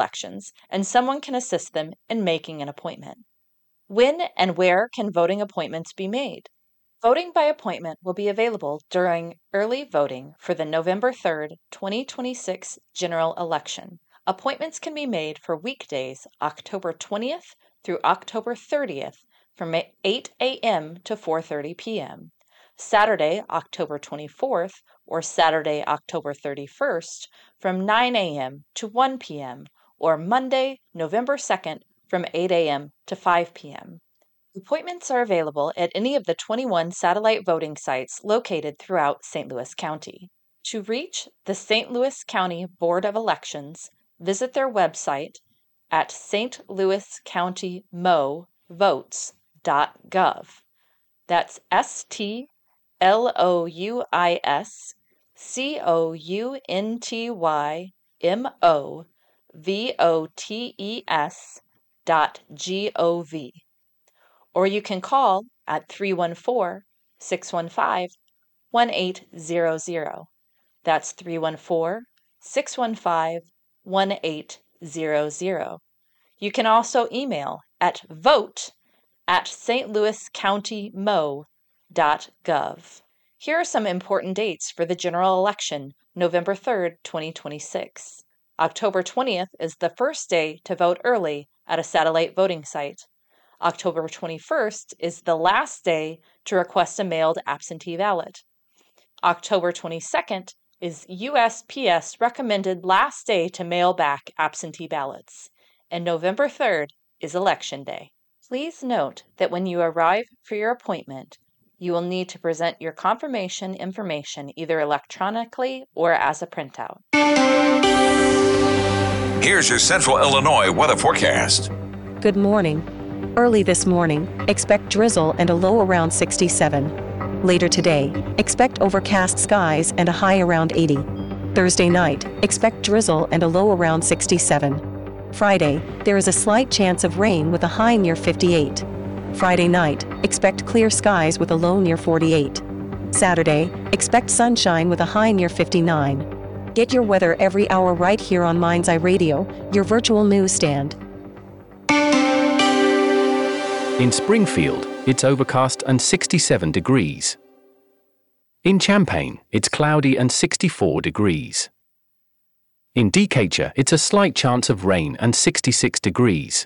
elections, and someone can assist them in making an appointment. When and where can voting appointments be made? Voting by appointment will be available during early voting for the November 3rd, 2026 general election. Appointments can be made for weekdays October 20th through October 30th from 8 a.m. to 4:30 p.m., Saturday, October 24th, or Saturday, October 31st, from 9 a.m. to 1 p.m., or Monday, November 2nd, from 8 a.m. to 5 p.m. Appointments are available at any of the 21 satellite voting sites located throughout St. Louis County. To reach the St. Louis County Board of Elections, visit their website at stlouiscountymovotes.gov. That's STLOUISCOUNTYMOVOTES.gov. Or you can call at 314-615-1800. That's 314-615-1800. You can also email at vote@stlouiscountymo.gov. Here are some important dates for the general election, November 3rd, 2026. October 20th is the first day to vote early at a satellite voting site. October 21st is the last day to request a mailed absentee ballot. October 22nd is USPS recommended last day to mail back absentee ballots. And November 3rd is Election Day. Please note that when you arrive for your appointment, you will need to present your confirmation information either electronically or as a printout. Here's your Central Illinois weather forecast. Good morning. Early this morning, expect drizzle and a low around 67. Later today, expect overcast skies and a high around 80. Thursday night, expect drizzle and a low around 67. Friday, there is a slight chance of rain with a high near 58. Friday night, expect clear skies with a low near 48. Saturday, expect sunshine with a high near 59. Get your weather every hour right here on Mind's Eye Radio, your virtual newsstand. In Springfield, it's overcast and 67 degrees. In Champaign, it's cloudy and 64 degrees. In Decatur, it's a slight chance of rain and 66 degrees.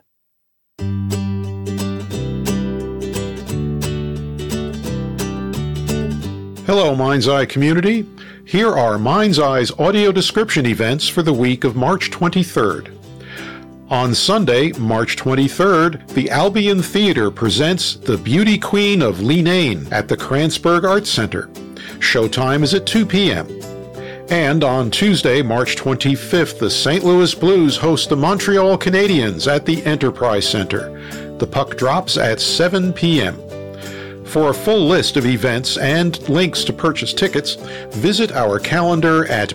Hello, Mind's Eye community. Here are Mind's Eye's audio description events for the week of March 23rd. On Sunday, March 23rd, the Albion Theater presents The Beauty Queen of Leenane at the Kranzberg Arts Center. Showtime is at 2 p.m. And on Tuesday, March 25th, the St. Louis Blues host the Montreal Canadiens at the Enterprise Center. The puck drops at 7 p.m. For a full list of events and links to purchase tickets, visit our calendar at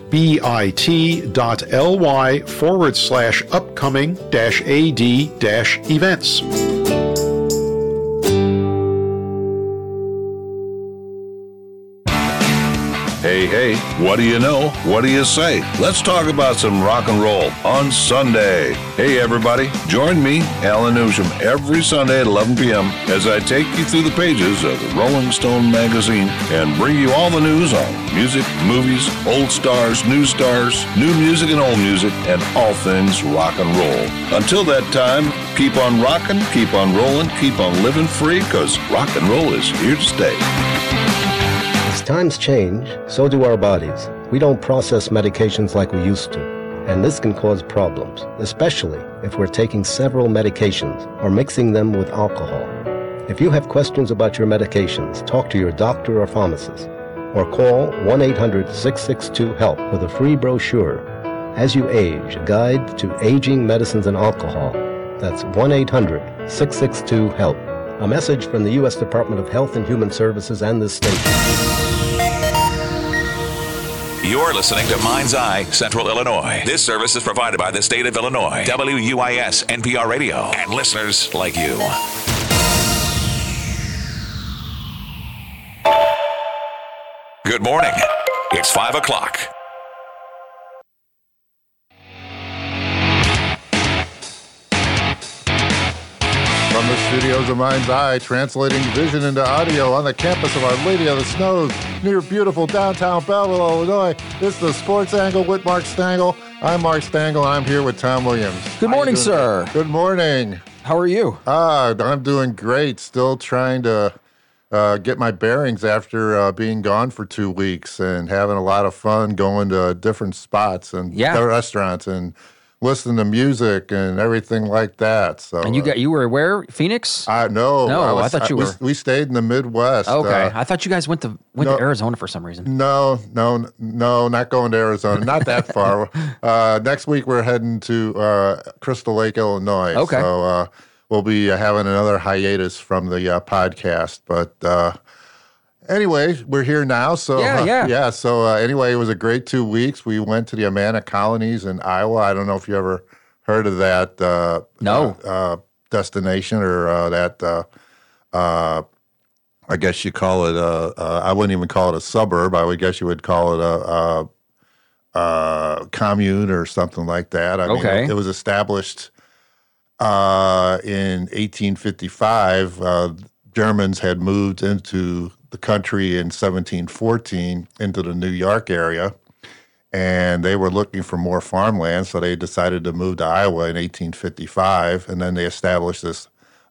bit.ly/upcoming-ad-events. Hey, what do you know? What do you say? Let's talk about some rock and roll on Sunday. Hey, everybody, join me, Alan Newsham, every Sunday at 11 p.m. as I take you through the pages of the Rolling Stone magazine and bring you all the news on music, movies, old stars, new music and old music, and all things rock and roll. Until that time, keep on rocking, keep on rolling, keep on living free, because rock and roll is here to stay. As times change, so do our bodies. We don't process medications like we used to, and this can cause problems, especially if we're taking several medications or mixing them with alcohol. If you have questions about your medications, talk to your doctor or pharmacist, or call 1-800-662-HELP with a free brochure. As You Age, a guide to aging, medicines, and alcohol. That's 1-800-662-HELP. A message from the U.S. Department of Health and Human Services and this station. You're listening to Mind's Eye, Central Illinois. This service is provided by the state of Illinois, WUIS, NPR Radio, and listeners like you. Good morning. It's 5 o'clock. the studios of Mind's Eye, translating vision into audio on the campus of Our Lady of the Snows near beautiful downtown Belleville, Illinois. It's the Sports Angle with Mark Stangl. I'm Mark Stangl, and I'm here with Tom Williams. Good morning, sir. Good morning. How are you? I'm doing great. Still trying to get my bearings after being gone for 2 weeks and having a lot of fun going to different spots and restaurants and listening to music and everything like that. So, and you were where? Phoenix? No, I thought you were. We stayed in the Midwest. Okay, I thought you guys went to Arizona for some reason. No, not going to Arizona. Not that far. Next week we're heading to Crystal Lake, Illinois. Okay, so we'll be having another hiatus from the podcast, but. Anyway, we're here now. So yeah. So anyway, it was a great 2 weeks. We went to the Amana colonies in Iowa. I don't know if you ever heard of that destination or that. I guess you call it. I wouldn't even call it a suburb. I would guess you would call it a commune or something like that. I mean, it was established in 1855. Germans had moved into the country in 1714 into the New York area, and they were looking for more farmland, so they decided to move to Iowa in 1855, and then they established this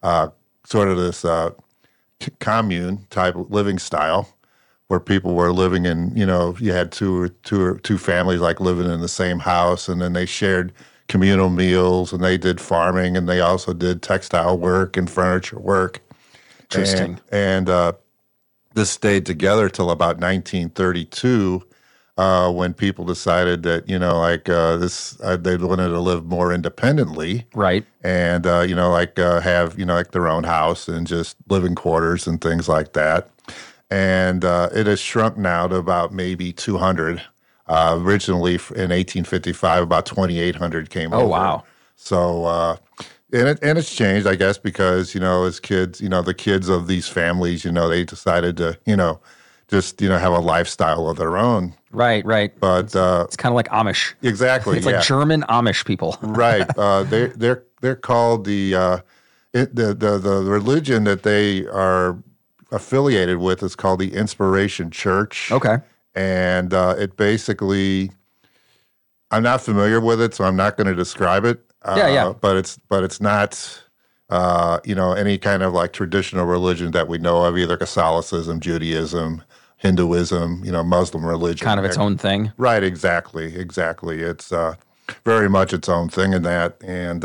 commune type of living style where people were living in, you had two families like living in the same house, and then they shared communal meals, and they did farming, and they also did textile work and furniture work. Interesting. And this stayed together till about 1932, when people decided that they wanted to live more independently, right? And have their own house and just living quarters and things like that. And it has shrunk now to about maybe 200. Originally in 1855, about 2,800 came over. Oh wow! So. And it's changed, I guess, because, as kids, the kids of these families, they decided to, just, have a lifestyle of their own. Right. But it's kind of like Amish. Exactly. It's like German Amish people. Right. They're called the religion that they are affiliated with is called the Inspiration Church. Okay. And it basically, I'm not familiar with it, so I'm not going to describe it. But it's not, any kind of like traditional religion that we know of, either Catholicism, Judaism, Hinduism, Muslim religion. Kind of its own thing. Right, exactly. It's very much its own thing in that. And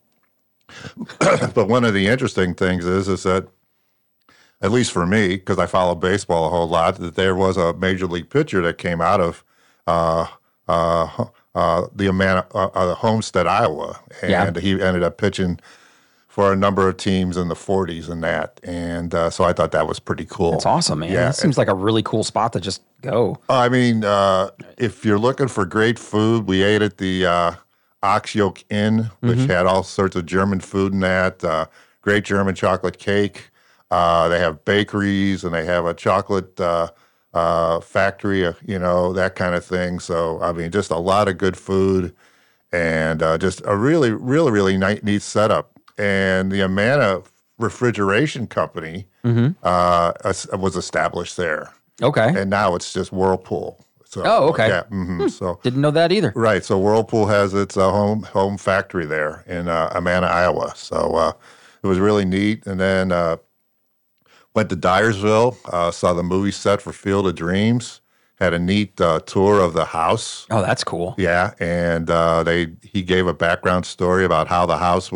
but one of the interesting things is that, at least for me, because I follow baseball a whole lot, that there was a major league pitcher that came out of the Amana, Homestead, Iowa, and he ended up pitching for a number of teams in the 40s and that, and so I thought that was pretty cool. That's awesome, man. Yeah, it seems like a really cool spot to just go. I mean, if you're looking for great food, we ate at the Ox Yoke Inn, which had all sorts of German food in that. Great German chocolate cake. They have bakeries, and they have a chocolate factory, that kind of thing. So, I mean, just a lot of good food and just a really, really, really neat setup. And the Amana Refrigeration Company was established there. Okay. And now it's just Whirlpool. So, okay. Yeah. So didn't know that either. Right. So Whirlpool has its home factory there in Amana, Iowa. So it was really neat. And then went to Dyersville, saw the movie set for Field of Dreams, had a neat tour of the house. Oh, that's cool. Yeah, and he gave a background story about how the house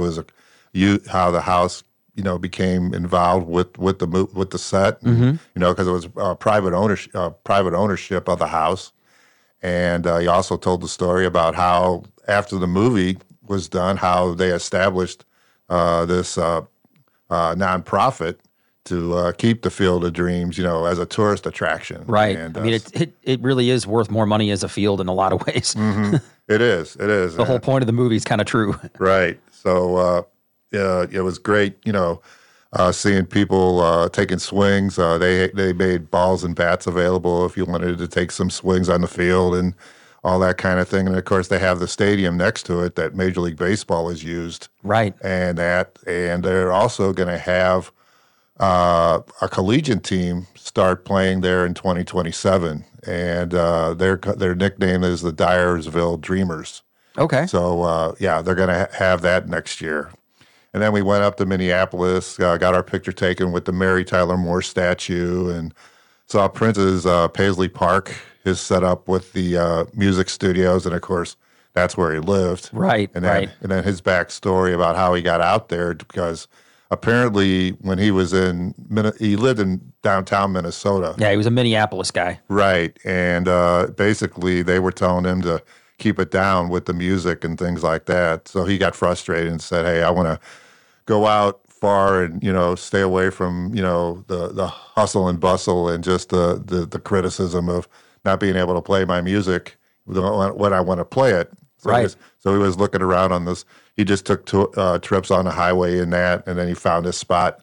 became involved with the set, and, because it was private ownership of the house. And he also told the story about how after the movie was done, how they established this nonprofit to keep the Field of Dreams, as a tourist attraction. Right. And, I mean, it really is worth more money as a field in a lot of ways. It is. The whole point of the movie is kind of true. Right. So it was great, seeing people taking swings. They made balls and bats available if you wanted to take some swings on the field, and all that kind of thing. And of course, they have the stadium next to it that Major League Baseball has used. Right. And they're also going to have a collegiate team start playing there in 2027. And their nickname is the Dyersville Dreamers. Okay. So, they're going to have that next year. And then we went up to Minneapolis, got our picture taken with the Mary Tyler Moore statue, and saw Prince's Paisley Park, his setup with the music studios, and of course, that's where he lived. Right, and then, And then his backstory about how he got out there, because apparently when he was he lived in downtown Minnesota. Yeah, he was a Minneapolis guy. Right, and basically they were telling him to keep it down with the music and things like that. So he got frustrated and said, hey, I want to go out far and, stay away from, the hustle and bustle and just the criticism of not being able to play my music when I want to play it. So right. So he was looking around on this. He just took trips on the highway in that, and then he found this spot.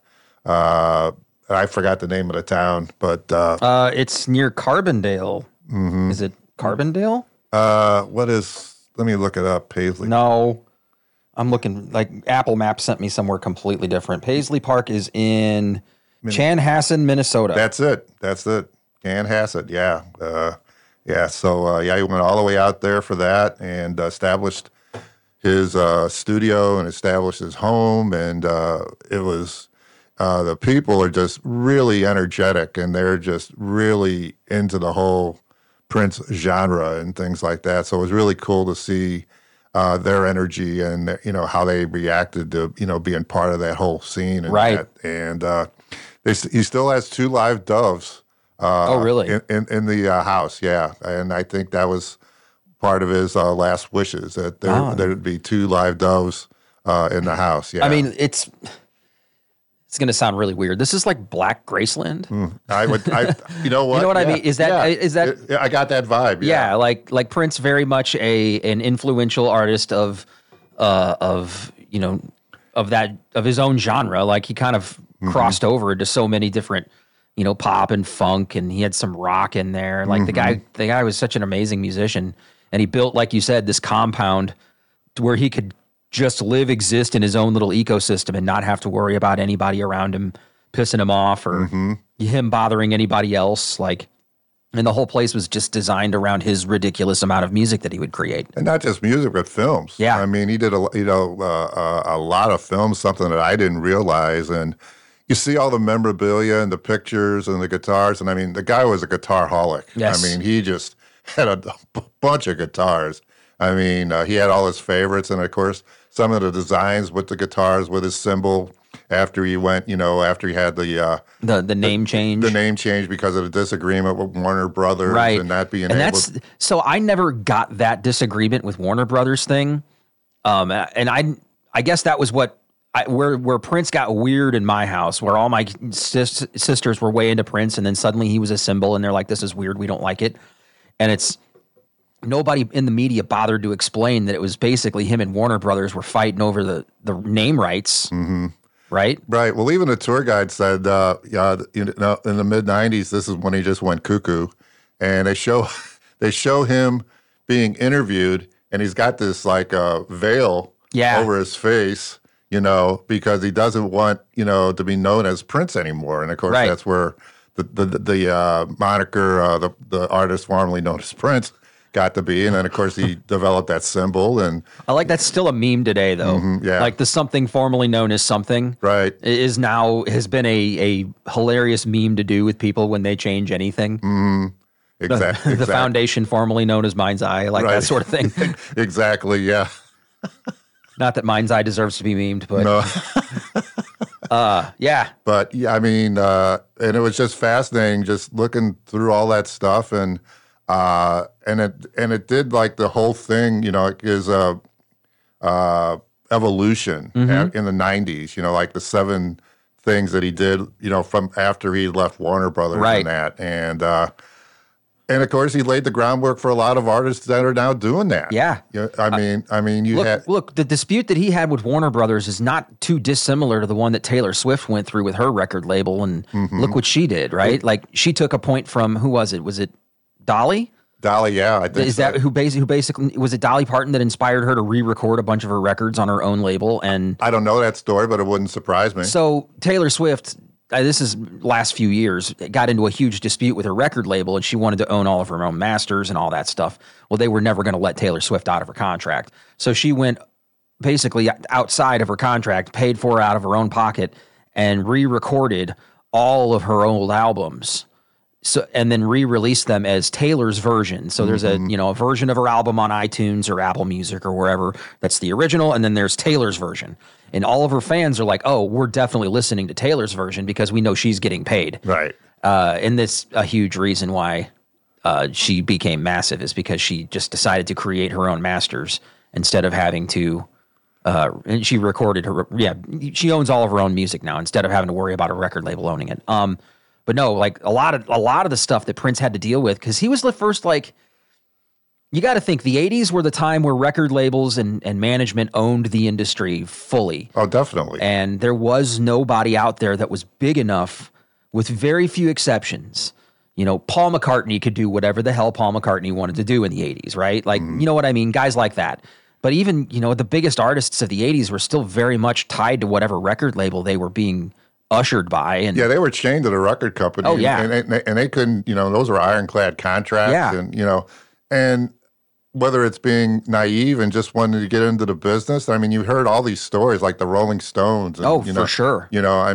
I forgot the name of the town, but it's near Carbondale. Mm-hmm. Is it Carbondale? Let me look it up, Paisley. No, I'm looking, like Apple Maps sent me somewhere completely different. Paisley Park is in Chanhassen, Minnesota. That's it. Chanhassen, yeah. So he went all the way out there for that and established his studio and established his home. And it was, the people are just really energetic, and they're just really into the whole Prince genre and things like that. So it was really cool to see their energy and how they reacted to being part of that whole scene. And right. He still has 2 live doves. Oh, really? In the house, yeah. And I think that was part of his last wishes, that there'd be 2 live doves in the house. Yeah. I mean, it's going to sound really weird. This is like Black Graceland. You know what? You know what I mean? Is that? I got that vibe. Yeah, like Prince, very much an influential artist of his own genre. Like he kind of crossed over into so many different, pop and funk, and he had some rock in there. Like the guy was such an amazing musician, and he built, like you said, this compound where he could just exist in his own little ecosystem and not have to worry about anybody around him pissing him off or him bothering anybody else. Like, and the whole place was just designed around his ridiculous amount of music that he would create. And not just music, but films. Yeah. I mean, he did a lot of films, something that I didn't realize. And you see all the memorabilia and the pictures and the guitars. And I mean, the guy was a guitar-holic. Yes. I mean, he just had a bunch of guitars. I mean, he had all his favorites. And of course, some of the designs with the guitars with his symbol after he went, after he had the name change. The name change because of the disagreement with Warner Brothers, right. and not being so I never got that disagreement with Warner Brothers thing. And I guess that was where Prince got weird in my house, where all my sisters were way into Prince, and then suddenly he was a symbol, and they're like, this is weird, we don't like it. And it's, nobody in the media bothered to explain that it was basically him and Warner Brothers were fighting over the name rights, right? Right. Well, even the tour guide said, in the mid-'90s, this is when he just went cuckoo, and they show him being interviewed, and he's got this like veil over his face, because he doesn't want to be known as Prince anymore, and of course that's where the moniker, the artist formerly known as Prince, got to be. And then of course he developed that symbol. And I like that's still a meme today though. Yeah. Like the something formerly known as something right has been a hilarious meme to do with people when they change anything. Exactly. The foundation formerly known as Mind's Eye, like that sort of thing. Exactly. Yeah. Not that Mind's Eye deserves to be memed, but no. Yeah. But yeah, I mean, and it was just fascinating just looking through all that stuff, and it did like the whole thing, is evolution in the 90s, like the 7 things that he did, from after he left Warner Brothers and that. And of course, he laid the groundwork for a lot of artists that are now doing that. Yeah. I mean, look, the dispute that he had with Warner Brothers is not too dissimilar to the one that Taylor Swift went through with her record label. And look what she did, right? Like she took a point from, who was it? Was it Dolly? Dolly, yeah, I think Is that who basically was it Dolly Parton that inspired her to re-record a bunch of her records on her own label? And I don't know that story, but it wouldn't surprise me. so Taylor Swift, this is last few years, got into a huge dispute with her record label, and she wanted to own all of her own masters and all that stuff. Well, they were never going to let Taylor Swift out of her contract, so she went basically outside of her contract, paid for it out of her own pocket, and re-recorded all of her old albums. So, and then re-released them as Taylor's version. So there's a version of her album on iTunes or Apple Music or wherever that's the original, and then there's Taylor's version. And all of her fans are like, "Oh, we're definitely listening to Taylor's version because we know she's getting paid." Right. And that's a huge reason why she became massive, is because she just decided to create her own masters instead of having to. And she recorded her. Yeah, she owns all of her own music now instead of having to worry about a record label owning it. But no, like a lot of the stuff that Prince had to deal with, because he was the first, like, you got to think the 80s were the time where record labels and management owned the industry fully. Oh, definitely. And there was nobody out there that was big enough, with very few exceptions. Paul McCartney could do whatever the hell Paul McCartney wanted to do in the 80s, right? Like, you know what I mean? Guys like that. But even, the biggest artists of the 80s were still very much tied to whatever record label they were being ushered by. And yeah, they were chained to the record company. Oh, yeah. And they couldn't, those were ironclad contracts. Yeah. And, and whether it's being naive and just wanting to get into the business, I mean, you heard all these stories like the Rolling Stones. And, for sure.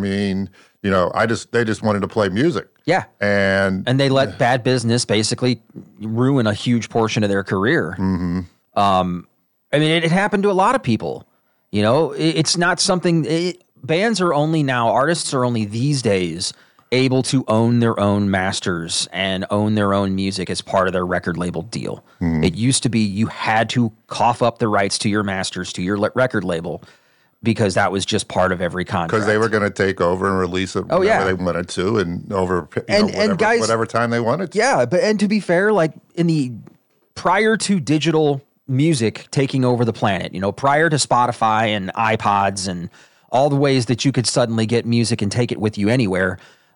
They just wanted to play music. Yeah. And they let bad business basically ruin a huge portion of their career. Mm-hmm. I mean, it happened to a lot of people. It's not something. Bands are only now, artists are only these days able to own their own masters and own their own music as part of their record label deal. It used to be you had to cough up the rights to your masters to your record label, because that was just part of every contract. Because they were going to take over and release it whenever they wanted to, and over whatever time they wanted to. Yeah, and to be fair, like prior to digital music taking over the planet, prior to Spotify and iPods and all the ways that you could suddenly get music and take it with you anywhere,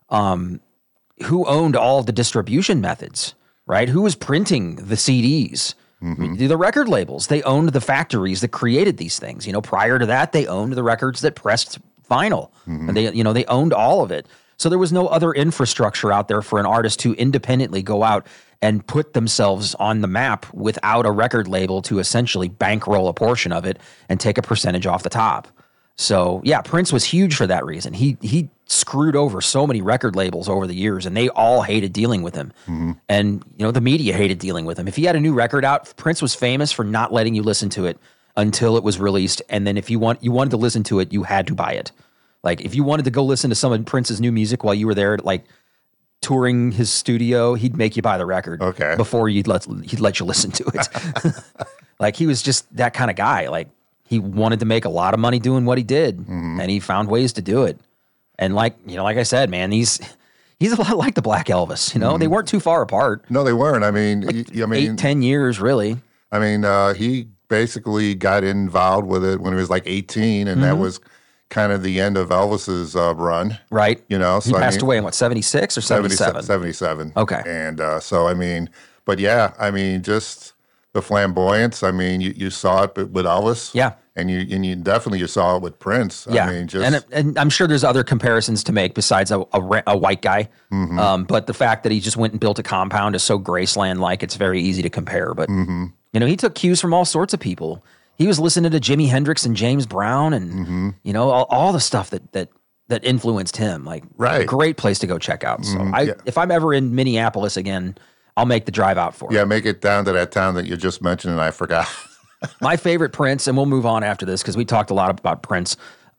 who owned all the distribution methods, right? Who was printing the CDs? The record labels. They owned the factories that created these things. Prior to that, they owned the records that pressed vinyl. And they owned all of it. So there was no other infrastructure out there for an artist to independently go out and put themselves on the map without a record label to essentially bankroll a portion of it and take a percentage off the top. So yeah, Prince was huge for that reason. He screwed over so many record labels over the years, and they all hated dealing with him. And the media hated dealing with him. If he had a new record out, Prince was famous for not letting you listen to it until it was released. And then if you wanted to listen to it, you had to buy it. Like if you wanted to go listen to some of Prince's new music while you were there, like touring his studio, he'd make you buy the record before he'd let you listen to it. Like he was just that kind of guy. Like he wanted to make a lot of money doing what he did, and he found ways to do it. And like I said, man, he's a lot like the Black Elvis. They weren't too far apart. No, they weren't. I mean, 8-10 years, really. I mean, he basically got involved with it when he was like 18, and that was kind of the end of Elvis's run. Right. So he passed away in 76 or 77? 77. Okay. And but yeah, I mean, just the flamboyance. I mean, you saw it with Elvis. Yeah. And you definitely saw it with Prince. Yeah. I mean, just and I'm sure there's other comparisons to make besides a white guy. But the fact that he just went and built a compound is so Graceland-like, it's very easy to compare. But he took cues from all sorts of people. He was listening to Jimi Hendrix and James Brown, and all the stuff that influenced him. Like, right. Great place to go check out. So if I'm ever in Minneapolis again, I'll make the drive out for it. Yeah, make it down to that town that you just mentioned, and I forgot. My favorite Prince, and we'll move on after this because we talked a lot about Prince.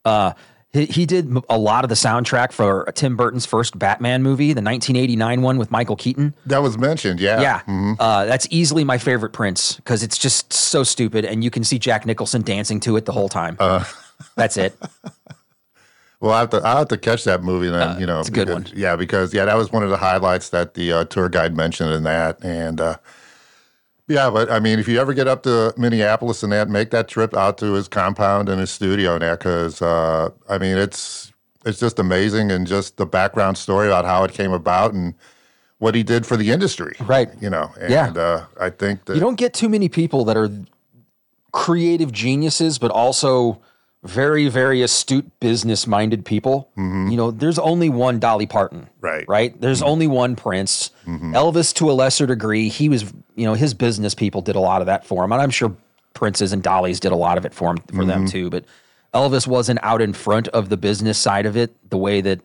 He did a lot of the soundtrack for Tim Burton's first Batman movie, the 1989 one with Michael Keaton. That was mentioned, yeah. Yeah. That's easily my favorite Prince because it's just so stupid, and you can see Jack Nicholson dancing to it the whole time. That's it. Well, I'll have to catch that movie then. It's a good one. Yeah, because that was one of the highlights that the tour guide mentioned in that, and yeah, but I mean, if you ever get up to Minneapolis and make that trip out to his compound and his studio and that, because I mean, it's just amazing, and just the background story about how it came about and what he did for the industry. Right. You know, and Yeah. I think that You don't get too many people that are creative geniuses, but also very, very astute, business-minded people. You know, there's only one Dolly Parton. Right? There's only one Prince. Elvis, to a lesser degree, he was, you know, his business people did a lot of that for him. And I'm sure Prince's and Dolly's did a lot of it for them too. But Elvis wasn't out in front of the business side of it the way that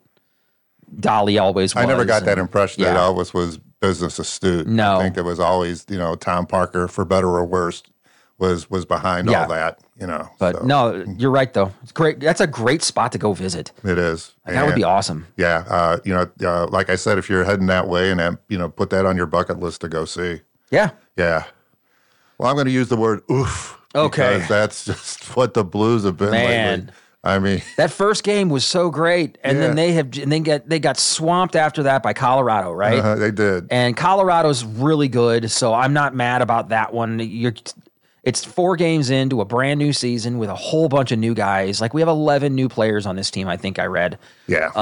Dolly always was. I never got that impression that Elvis was business astute. No. I think it was always, you know, Tom Parker, for better or worse, was behind all that, you know. But so. no, you're right though. It's great. That's a great spot to go visit. It is. That would be awesome. Yeah. You know, like I said, if you're heading that way, and you know, put that on your bucket list to go see. Yeah. Yeah. Well, I'm going to use the word oof. Okay. Because that's just what the Blues have been lately. I mean, that first game was so great, and then they got swamped after that by Colorado, right? They did. And Colorado's really good, so I'm not mad about that one. It's 4 games into a brand new season with a whole bunch of new guys. Like, we have 11 new players on this team, I think I read. Yeah.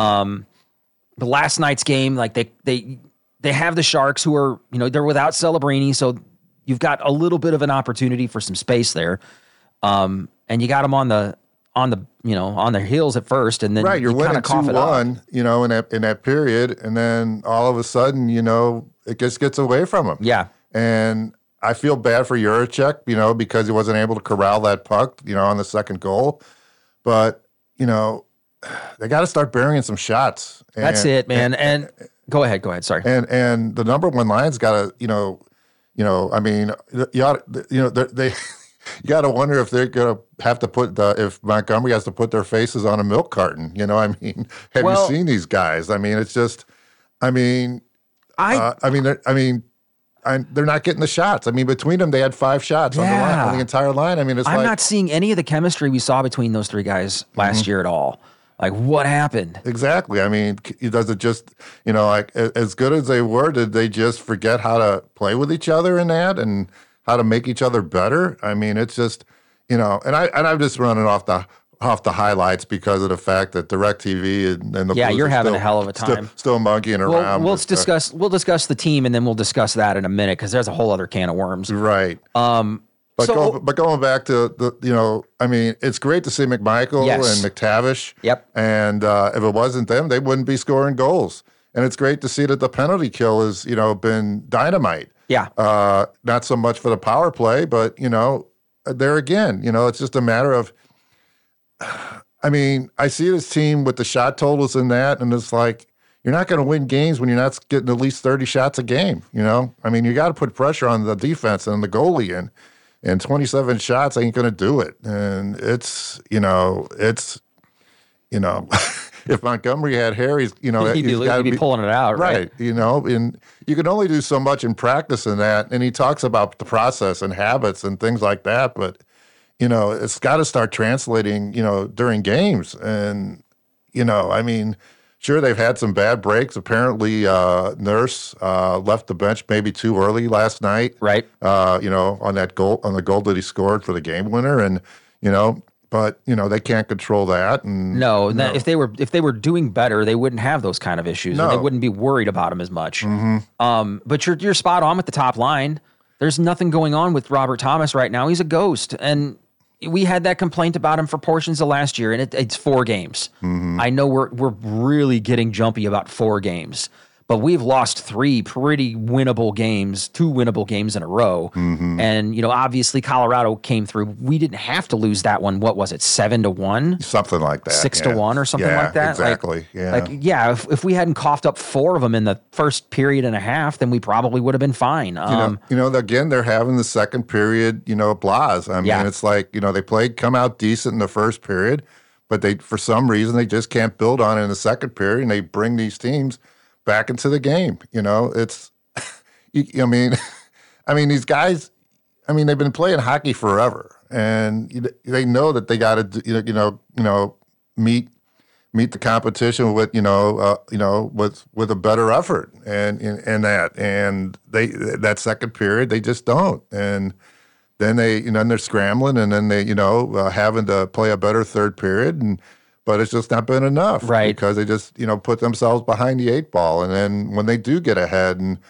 The last night's game, like they have the Sharks, who are, you know, they're without Celebrini, so you've got a little bit of an opportunity for some space there. And you got them on the you know, on their heels at first, and then you're winning 2-1, you know, in that period, and then all of a sudden, you know, it just gets away from them. Yeah. And I feel bad for Juracek, you know, because he wasn't able to corral that puck, you know, on the second goal. But, you know, they got to start burying some shots. That's it, man. And go ahead. Sorry. And the number one line's got to, you know, I mean, they you got to wonder if they're going to have to if Montgomery has to put their faces on a milk carton. You know, I mean, have you seen these guys? I mean, it's just, I mean, they're not getting the shots. I mean, between them, they had 5 shots on the entire line. I mean, I'm not seeing any of the chemistry we saw between those 3 guys last year at all. Like, what happened? Exactly. I mean, does it just, you know, like, as good as they were, did they just forget how to play with each other in that and how to make each other better? I mean, it's just, you know, and I'm just running off the highlights because of the fact that DirecTV and the Blues you're having still, a hell of a time. Still monkeying around. We'll discuss the team, and then we'll discuss that in a minute, because there's a whole other can of worms. Right. But going back to the, you know, I mean, it's great to see McMichael and McTavish. Yep. And if it wasn't them, they wouldn't be scoring goals. And it's great to see that the penalty kill has, you know, been dynamite. Yeah. Not so much for the power play, but, you know, there again, you know, it's just a matter of, I mean, I see this team with the shot totals in that, and it's like, you're not going to win games when you're not getting at least 30 shots a game, you know? I mean, you got to put pressure on the defense and the goalie, and 27 shots ain't going to do it. And it's, you know, if Montgomery had hair, he's got to be pulling it out, right? You know, and you can only do so much in practice in that. And he talks about the process and habits and things like that, but, you know, it's got to start translating, you know, during games. And, you know, I mean, sure, they've had some bad breaks. Apparently, Nurse left the bench maybe too early last night. Right. You know, on the goal that he scored for the game winner, and, you know, but, you know, they can't control that. And no. If they were doing better, they wouldn't have those kind of issues. No. They wouldn't be worried about them as much. But you're spot on with the top line. There's nothing going on with Robert Thomas right now. He's a ghost, and we had that complaint about him for portions of last year, and it's 4 games. I know we're really getting jumpy about 4 games, but we've lost 3 pretty winnable games, 2 winnable games in a row. And, you know, obviously Colorado came through. We didn't have to lose that one. What was it, 7-1? Something like that. 6-1 or something like that? Exactly. If we hadn't coughed up 4 of them in the first period and a half, then we probably would have been fine. You know, again, they're having the second period, you know, blahs. I mean, it's like, you know, they come out decent in the first period, but for some reason, they just can't build on it in the second period, and they bring these teams back into the game. You know, it's, I mean, these guys, I mean, they've been playing hockey forever, and they know that they got to, meet the competition with, with a better effort, and that second period, they just don't. And then they're scrambling, and then they, having to play a better third period. but it's just not been enough. Right. Because they just, put themselves behind the 8 ball. And then when they do get ahead, and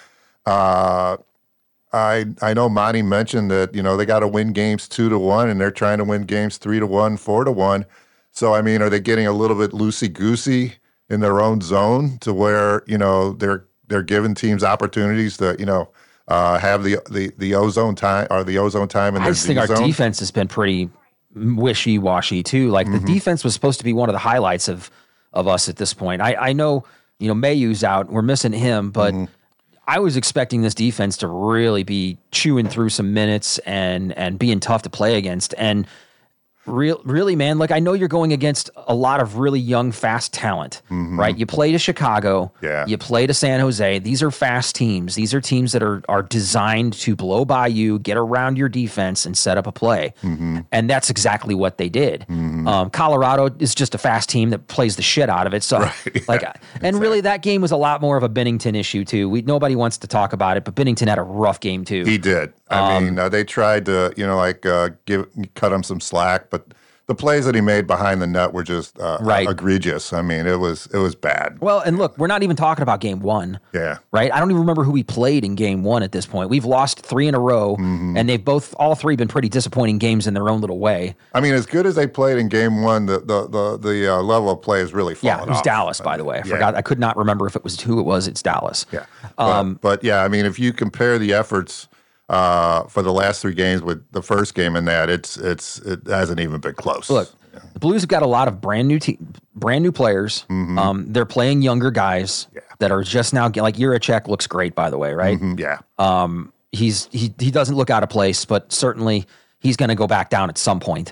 I know Monty mentioned that, they got to win games 2-1, and they're trying to win games 3-1, 4-1. So, I mean, are they getting a little bit loosey-goosey in their own zone to where, they're giving teams opportunities to, have the ozone time or the ozone time in their I just think our zone? defense has been pretty wishy-washy too. Like the defense was supposed to be one of the highlights of us at this point. I know, Mayu's out. We're missing him, but I was expecting this defense to really be chewing through some minutes and being tough to play against. And really, man, like I know you're going against a lot of really young, fast talent, right? You play to Chicago, you play to San Jose. These are fast teams. These are teams that are designed to blow by you, get around your defense, and set up a play. And that's exactly what they did. Colorado is just a fast team that plays the shit out of it. So, really, that game was a lot more of a Bennington issue too. Nobody wants to talk about it, but Bennington had a rough game too. He did. I mean, they tried to, cut him some slack, but the plays that he made behind the net were just egregious. I mean, it was bad. Well, and look, we're not even talking about game 1. Yeah. Right? I don't even remember who we played in game 1 at this point. We've lost 3 in a row, and they've all three been pretty disappointing games in their own little way. I mean, as good as they played in game 1, the level of play is really fallen off. Yeah, it was Dallas, by the way. I forgot. I could not remember if it was who it was. It's Dallas. Yeah. But yeah, I mean, if you compare the efforts for the last 3 games with the first game in that, it hasn't even been close. Look, the Blues have got a lot of brand new players. They're playing younger guys that are just now like Jiricek looks great, by the way, right? Yeah. He doesn't look out of place, but certainly he's going to go back down at some point.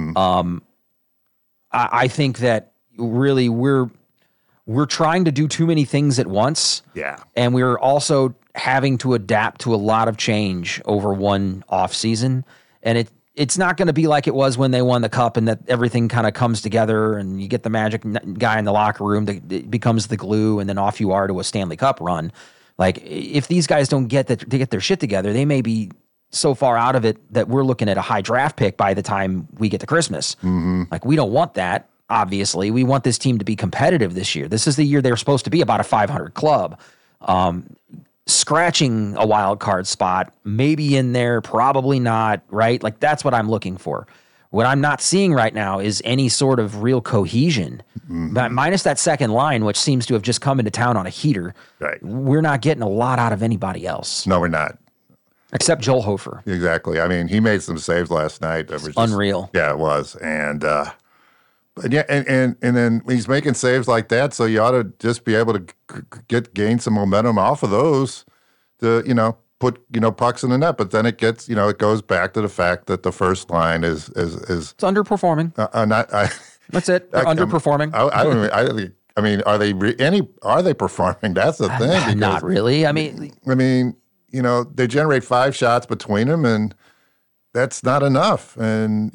I think that really we're trying to do too many things at once. Yeah. And we're also having to adapt to a lot of change over one off season. And it's not going to be like it was when they won the cup and that everything kind of comes together and you get the magic guy in the locker room that becomes the glue and then off you are to a Stanley Cup run. Like if these guys don't get their shit together, they may be so far out of it that we're looking at a high draft pick by the time we get to Christmas. Like we don't want that. Obviously, we want this team to be competitive this year. This is the year they're supposed to be about a 500 club. Scratching a wild card spot, maybe in there, probably not, right? Like that's what I'm looking for. What I'm not seeing right now is any sort of real cohesion. Minus that second line, which seems to have just come into town on a heater. Right. We're not getting a lot out of anybody else. No, we're not. Except Joel Hofer. Exactly. I mean, he made some saves last night that were just unreal. Yeah, it was. And and then he's making saves like that, so you ought to just be able to gain some momentum off of those to, put, pucks in the net. But then it gets, it goes back to the fact that the first line is it's underperforming. That's it. They're underperforming. I mean, are they performing? That's the thing. Because, not really. I mean, they generate 5 shots between them, and that's not enough. And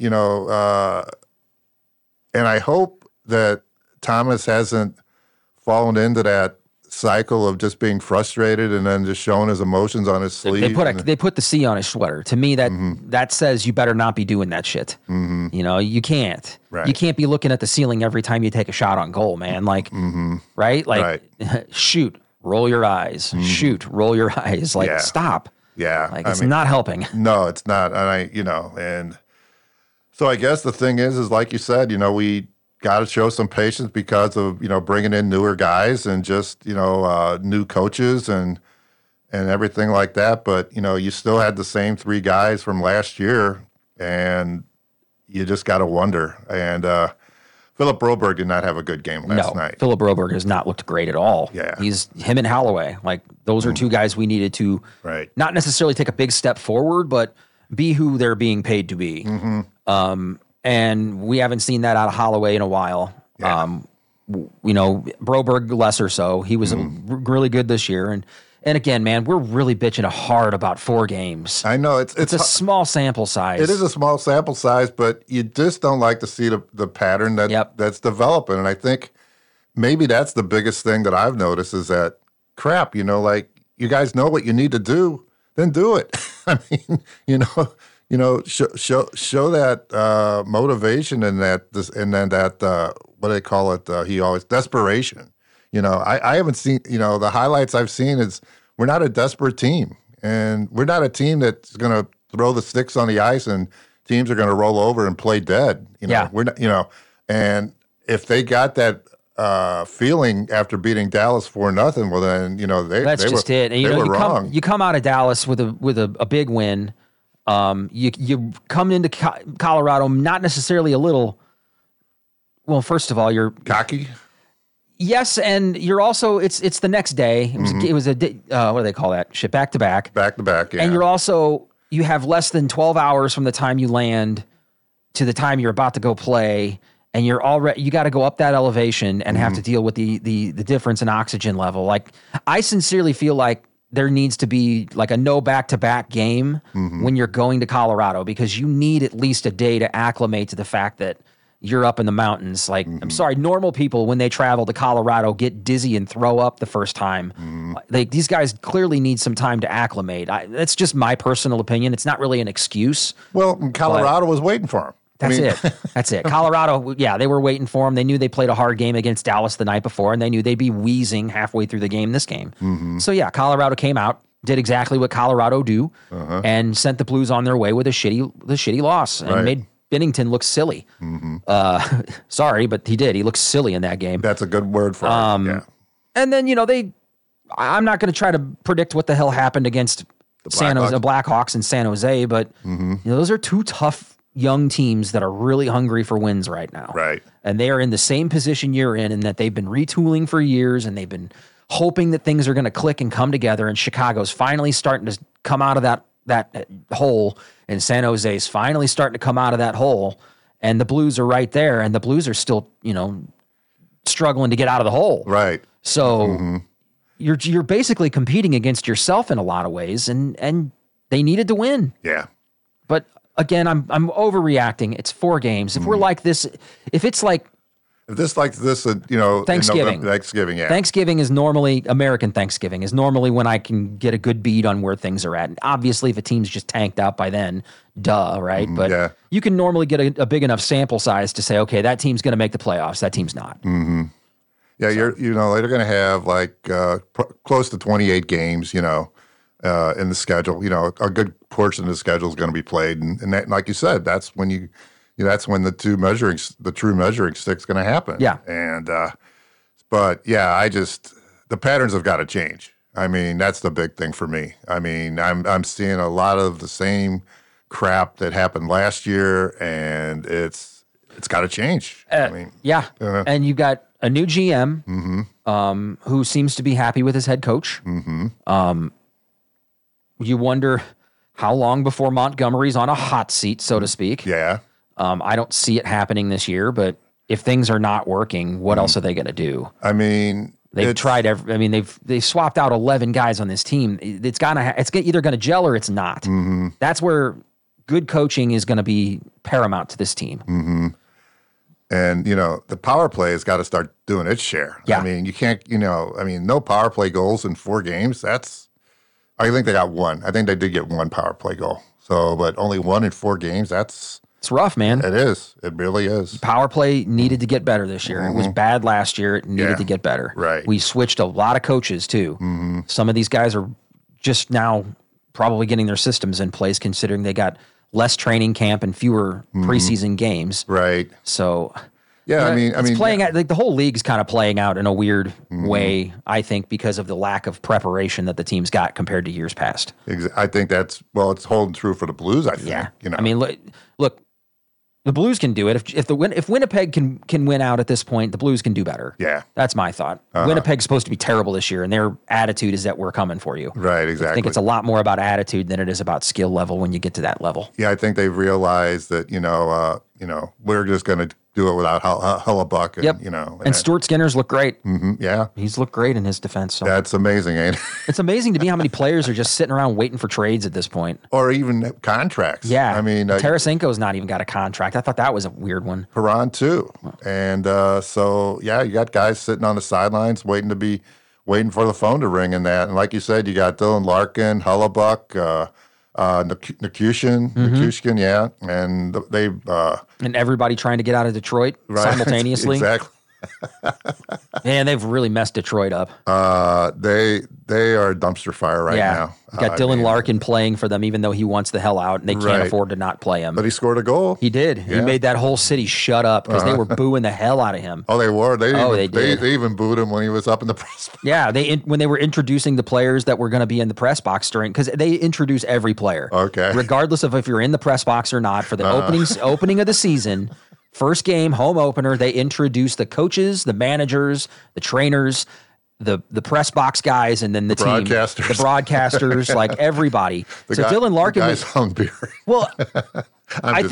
and I hope that Thomas hasn't fallen into that cycle of just being frustrated and then just showing his emotions on his sleeve. They put the C on his sweater. To me, that says you better not be doing that shit. You can't. Right. You can't be looking at the ceiling every time you take a shot on goal, man. Like, right? Like, shoot, roll your eyes. Shoot, roll your eyes. Like, stop. Yeah. Like, it's not helping. No, it's not. And and so I guess the thing is like you said, we got to show some patience because of, bringing in newer guys and just, new coaches and everything like that. But, you still had the same 3 guys from last year, and you just got to wonder. And Philip Broberg did not have a good game last night. Philip Broberg has not looked great at all. Yeah. He's him and Holloway. Like, those are 2 guys we needed to not necessarily take a big step forward, but be who they're being paid to be. And we haven't seen that out of Holloway in a while. Yeah. Broberg less or so. He was really good this year. And again, man, we're really bitching hard about 4 games. I know. It's a small sample size. It is a small sample size, but you just don't like to see the pattern that's developing. And I think maybe that's the biggest thing that I've noticed is that, crap, like you guys know what you need to do, then do it. I mean, show that motivation and that what do they call it? He always desperation. I haven't seen, the highlights I've seen is we're not a desperate team, and we're not a team that's going to throw the sticks on the ice and teams are going to roll over and play dead. We're not, and if they got that feeling after beating Dallas 4-0, well then, that's they just were, it. And, they were wrong. You come out of Dallas with a big win. You come into Colorado not necessarily a little. Well, first of all, you're cocky. Yes, and you're also it's the next day. It was a what do they call that shit? Back to back. Back to back. Yeah. And you have less than 12 hours from the time you land to the time you're about to go play, and you got to go up that elevation and have to deal with the difference in oxygen level. Like, I sincerely feel like there needs to be like a no back-to-back game when you're going to Colorado, because you need at least a day to acclimate to the fact that you're up in the mountains. Like, I'm sorry, normal people, when they travel to Colorado, get dizzy and throw up the first time. These guys clearly need some time to acclimate. That's just my personal opinion. It's not really an excuse. Well, Colorado was waiting for him. That's it. Colorado, they were waiting for him. They knew they played a hard game against Dallas the night before, and they knew they'd be wheezing halfway through the game this game. So, Colorado came out, did exactly what Colorado do, and sent the Blues on their way with the shitty loss, and made Binnington look silly. Sorry, but he did. He looked silly in that game. That's a good word for him. Yeah. And then, I'm not going to try to predict what the hell happened against the Blackhawks in San Jose, but those are two tough young teams that are really hungry for wins right now. Right. And they are in the same position you're in that they've been retooling for years, and they've been hoping that things are going to click and come together, and Chicago's finally starting to come out of that hole, and San Jose's finally starting to come out of that hole, and the Blues are right there, and the Blues are still, struggling to get out of the hole. Right. So you're basically competing against yourself in a lot of ways, and they needed to win. Yeah. But again, I'm overreacting. It's 4 games. If we're like this, if this, Thanksgiving. Yeah. Thanksgiving is normally, American Thanksgiving is normally when I can get a good bead on where things are at. And obviously, if a team's just tanked out by then, right? But you can normally get a big enough sample size to say, okay, that team's going to make the playoffs. That team's not. Yeah, they're going to have close to 28 games, in the schedule. A good portion of the schedule is going to be played, and that, like you said, that's when that's when the true measuring stick's going to happen. Yeah. And the patterns have got to change. I mean, that's the big thing for me. I mean, I'm seeing a lot of the same crap that happened last year, and it's got to change. And you got a new GM who seems to be happy with his head coach. You wonder how long before Montgomery's on a hot seat, so to speak. Yeah. I don't see it happening this year, but if things are not working, what else are they going to do? I mean, they've tried they've swapped out 11 guys on this team. It's either going to gel or it's not. That's where good coaching is going to be paramount to this team. And, the power play has got to start doing its share. Yeah. I mean, you can't, no power play goals in 4 games. I think they got 1. I think they did get 1 power play goal. So, but only 1 in 4 games, it's rough, man. It is. It really is. Power play needed to get better this year. It was bad last year. It needed to get better. Right. We switched a lot of coaches, too. Some of these guys are just now probably getting their systems in place, considering they got less training camp and fewer preseason games. Right. So, yeah, it's playing out, like the whole league's kind of playing out in a weird way, I think, because of the lack of preparation that the team's got compared to years past. I think it's holding true for the Blues, I think. Yeah. I mean, look, the Blues can do it. If Winnipeg can win out at this point, the Blues can do better. Yeah. That's my thought. Winnipeg's supposed to be terrible this year, and their attitude is that we're coming for you. Right, exactly. I think it's a lot more about attitude than it is about skill level when you get to that level. Yeah, I think they've realized that, we're just going to do it without Hellebuyck. And, and Stuart Skinner's look great. Yeah. He's looked great in his defense. So. That's amazing, ain't it? It's amazing to me how many players are just sitting around waiting for trades at this point. Or even contracts. Yeah. I mean, Tarasenko's not even got a contract. I thought that was a weird one. Perron, too. And you got guys sitting on the sidelines waiting for the phone to ring in that. And like you said, you got Dylan Larkin, Hellebuyck, Nichushkin, yeah, and they've and everybody trying to get out of Detroit simultaneously. Exactly. Man, they've really messed Detroit up. They are a dumpster fire right now. You got Dylan Larkin playing for them, even though he wants the hell out, and they can't afford to not play him. But he scored a goal. He did. Yeah. He made that whole city shut up because they were booing the hell out of him. Oh, they were. They did. They even booed him when he was up in the press box. Yeah, when they were introducing the players that were going to be in the press box because they introduce every player. Okay. Regardless of if you're in the press box or not, for the opening of the season, first game, home opener, they introduce the coaches, the managers, the trainers, the press box guys, and then the team, broadcasters. the broadcasters, like everybody. Dylan Larkin was hung beer. Well, I'm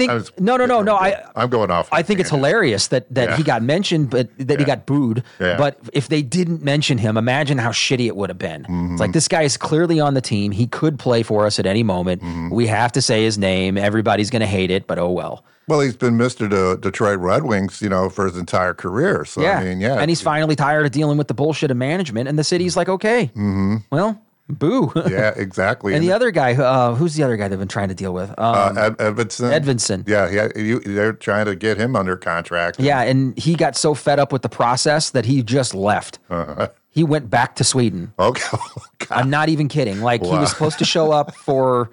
going off. I think it's hilarious that he got mentioned, but that he got booed. Yeah. But if they didn't mention him, imagine how shitty it would have been. It's like, this guy is clearly on the team. He could play for us at any moment. We have to say his name. Everybody's going to hate it, but oh well. Well, he's been Mr. Detroit Red Wings, for his entire career. So, yeah. I mean, yeah. And he's finally tired of dealing with the bullshit of management, and the city's like, okay, well, boo. Yeah, exactly. And the other guy, who's the other guy they've been trying to deal with? Edvinsson. Edvinsson. Yeah, they're trying to get him under contract. Yeah, and he got so fed up with the process that he just left. He went back to Sweden. Okay. I'm not even kidding. Like, he was supposed to show up for...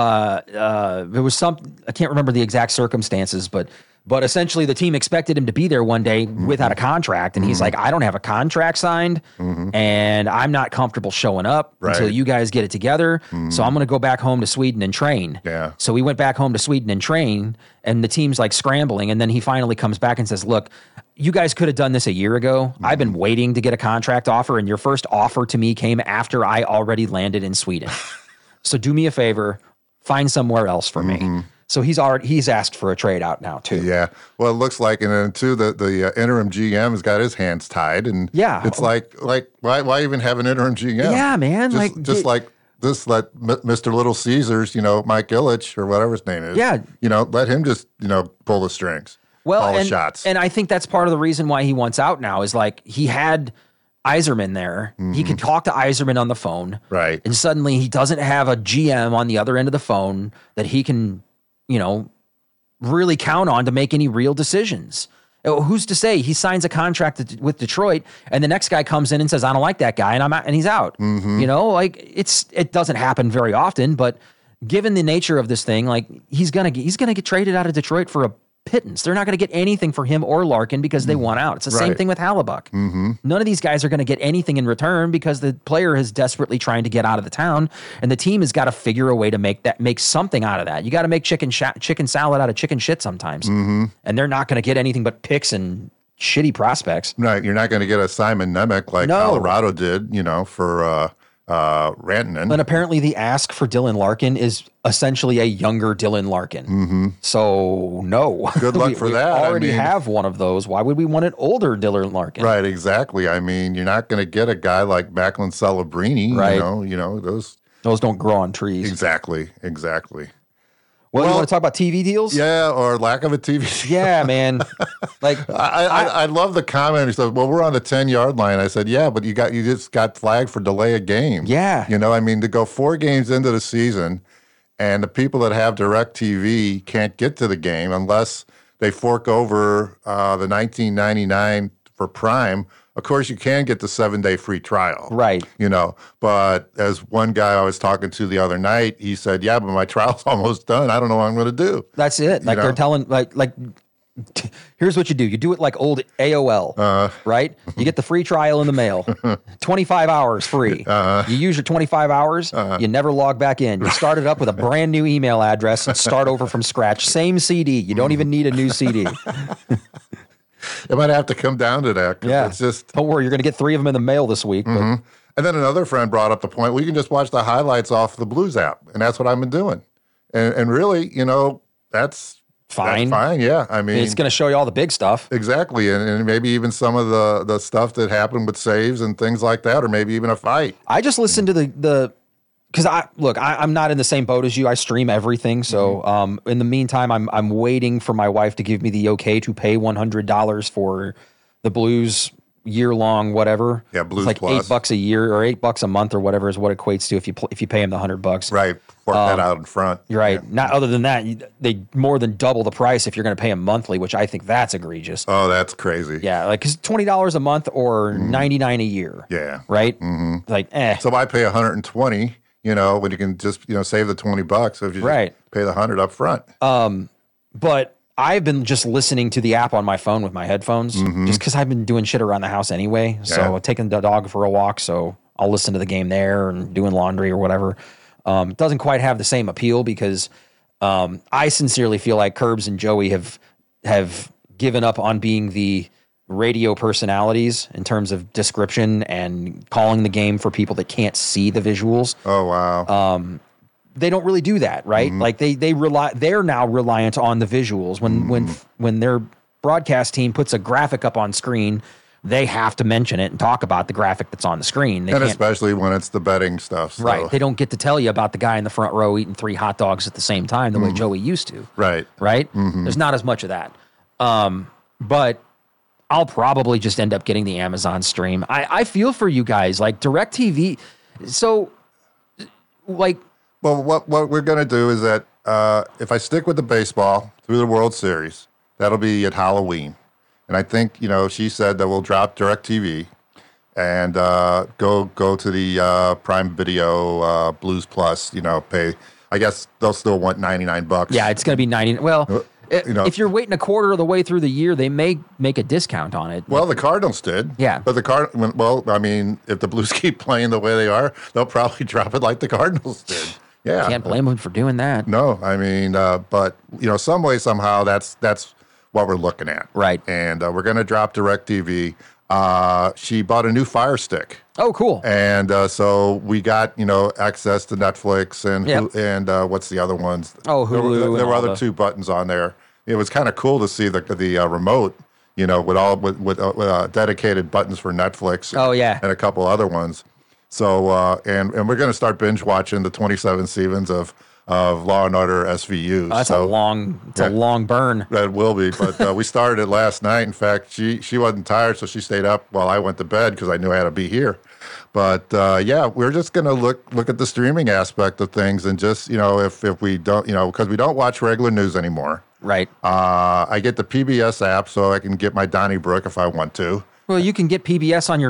it was I can't remember the exact circumstances, but essentially the team expected him to be there one day without a contract. And he's like, I don't have a contract signed and I'm not comfortable showing up until you guys get it together. So I'm going to go back home to Sweden and train. Yeah. So we went back home to Sweden and train, and the team's like scrambling. And then he finally comes back and says, look, you guys could have done this a year ago. I've been waiting to get a contract offer, and your first offer to me came after I already landed in Sweden. So do me a favor. Find somewhere else for me. So he's asked for a trade out now too. Yeah. Well, it looks like, and then too, the interim GM has got his hands tied, and it's like why even have an interim GM? Yeah, man. Just let Mr. Little Caesars, Mike Ilitch or whatever his name is. Yeah. Let him just pull the strings. Well, call the shots. And I think that's part of the reason why he wants out now is like he had Yzerman there. He could talk to Yzerman on the phone. Right. And suddenly he doesn't have a GM on the other end of the phone that he can, really count on to make any real decisions. Who's to say he signs a contract with Detroit and the next guy comes in and says, I don't like that guy, and he's out. It doesn't happen very often, but given the nature of this thing, like he's gonna get traded out of Detroit for a pittance. They're not going to get anything for him or Larkin because they want out. It's the same thing with Hellebuyck. None of these guys are going to get anything in return because the player is desperately trying to get out of the town, and the team has got to figure a way to make something out of that. You got to make chicken salad out of chicken shit sometimes, and they're not going to get anything but picks and shitty prospects. Right. You're not going to get a Simon Nemec like Colorado did, for Rantanen. And apparently the ask for Dylan Larkin is essentially a younger Dylan Larkin. So no. Good luck for that. We already have one of those. Why would we want an older Dylan Larkin? Right, exactly. I mean, you're not going to get a guy like Macklin Celebrini. Right. Those don't grow on trees. Exactly. Well, you want to talk about TV deals? Yeah, or lack of a TV deal. Yeah, man. Like I love the comment. He said, "Well, we're on the 10-yard line." I said, "Yeah, but you just got flagged for delay of game." Yeah. To go 4 games into the season, and the people that have DirecTV can't get to the game unless they fork over the $19.99 for Prime. Of course, you can get the 7-day free trial. Right. But as one guy I was talking to the other night, he said, yeah, but my trial's almost done. I don't know what I'm going to do. That's it. Like they're telling, like, here's what you do. You do it like old AOL, right? You get the free trial in the mail, 25 hours free. You use your 25 hours, you never log back in. You start it up with a brand new email address and start over from scratch. Same CD. You don't even need a new CD. It might have to come down to that. Yeah. It's just, don't worry, you're going to get 3 of them in the mail this week. But. And then another friend brought up the point, well, you can just watch the highlights off the Blues app. And that's what I've been doing. And really, that's fine. That's fine, yeah. I mean, it's going to show you all the big stuff. Exactly. And maybe even some of the stuff that happened with saves and things like that, or maybe even a fight. I just listened to the because I'm not in the same boat as you. I stream everything. So in the meantime, I'm waiting for my wife to give me the okay to pay $100 for the Blues year-long whatever. Yeah, Blues it's like Plus. $8 a year or $8 a month or whatever is what it equates to if you pay them the $100. Right. Work that out in front. You're right. Yeah. Not other than that, they more than double the price if you're going to pay them monthly, which I think that's egregious. Oh, that's crazy. Yeah, like cause $20 a month or $99 a year. Yeah. Right. Mm-hmm. Like, So I pay $120. When you can just save the $20 if you just pay the $100 up front. But I've been just listening to the app on my phone with my headphones, just because I've been doing shit around the house anyway. So taking the dog for a walk, so I'll listen to the game there and doing laundry or whatever. It doesn't quite have the same appeal because I sincerely feel like Curbs and Joey have given up on being the radio personalities in terms of description and calling the game for people that can't see the visuals. Oh, wow. They don't really do that, right? Like they're now reliant on the visuals. When their broadcast team puts a graphic up on screen, they have to mention it and talk about the graphic that's on the screen. They and can't, especially when it's the betting stuff. So. Right. They don't get to tell you about the guy in the front row eating 3 hot dogs at the same time the way Joey used to. Right. Right? There's not as much of that. But I'll probably just end up getting the Amazon stream. I feel for you guys, like DirecTV. So, like... Well, what we're going to do is that if I stick with the baseball through the World Series, that'll be at Halloween. And I think, she said that we'll drop DirecTV and go to the Prime Video Blues Plus, pay. I guess they'll still want $99. Yeah, it's going to be $90. Well, if you're waiting a quarter of the way through the year, they may make a discount on it. Well, the Cardinals did. Yeah. But if the Blues keep playing the way they are, they'll probably drop it like the Cardinals did. Yeah. Can't blame them for doing that. No, I mean, but some way, somehow, that's what we're looking at. Right. And we're going to drop DirecTV. She bought a new Fire Stick. Oh, cool. And so we got, access to Netflix and what's the other ones? Oh, Hulu. There were other 2 buttons on there. It was kind of cool to see the remote, with dedicated buttons for Netflix. Oh, yeah. And a couple other ones. So, and we're going to start binge watching the 27 seasons of Law and Order SVU. That's a long burn. That will be, but we started it last night. In fact, she wasn't tired, so she stayed up while I went to bed because I knew I had to be here. But we're just going to look at the streaming aspect of things, and just if we don't, because we don't watch regular news anymore. Right. I get the PBS app, so I can get my Donnybrook if I want to. Well, you can get PBS on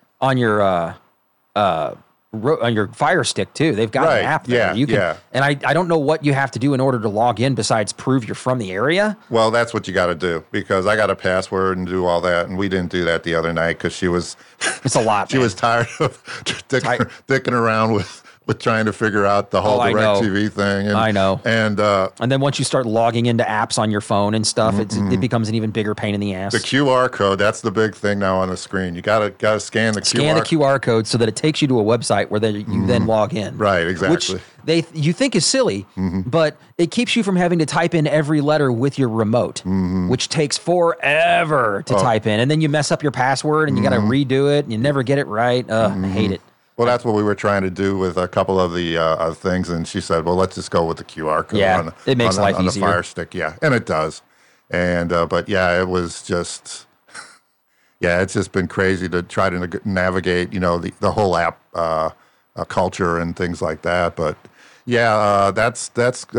your Fire Stick too. They've got an app there. You can, and I don't know what you have to do in order to log in besides prove you're from the area. Well, that's what you got to do because I got a password and do all that, and we didn't do that the other night because she was. It's a lot. She was tired of dicking around with trying to figure out the whole DirecTV thing. And, I know. And then once you start logging into apps on your phone and stuff, it becomes an even bigger pain in the ass. The QR code, that's the big thing now on the screen. You gotta scan the QR code so that it takes you to a website where you then log in. Right, exactly. Which you think is silly, but it keeps you from having to type in every letter with your remote, which takes forever to type in. And then you mess up your password and you got to redo it and you never get it right. I hate it. Well, that's what we were trying to do with a couple of the things, and she said, "Well, let's just go with the QR code." Yeah, it makes life on easier. The Fire Stick, yeah, and it does. And but it was just, it's just been crazy to try to navigate, the whole app culture and things like that. But that's